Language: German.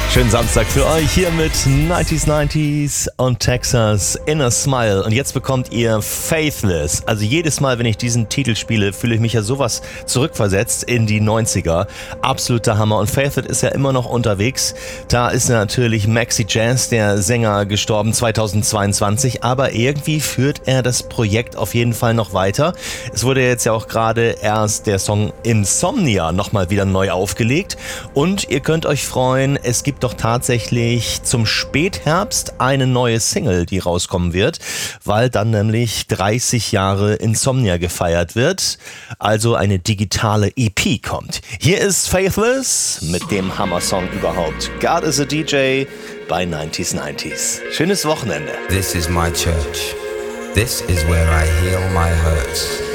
Schönen Samstag für euch hier mit 90s und Texas Inner Smile. Und jetzt bekommt ihr Faithless. Also jedes Mal, wenn ich diesen Titel spiele, fühle ich mich ja sowas zurückversetzt in die 90er. Absoluter Hammer. Und Faithless ist ja immer noch unterwegs. Da ist natürlich Maxi Jazz, der Sänger, gestorben 2022. Aber irgendwie führt er das Projekt auf jeden Fall noch weiter. Es wurde jetzt ja auch gerade erst der Song Insomnia nochmal wieder neu aufgelegt. Und ihr könnt euch freuen, es gibt doch tatsächlich zum Spätherbst eine neue Single, die rauskommen wird, weil dann nämlich 30 Jahre Insomnia gefeiert wird, also eine digitale EP kommt. Hier ist Faithless mit dem Hammer-Song überhaupt. God is a DJ bei 90s. Schönes Wochenende. This is my church. This is where I heal my hurts.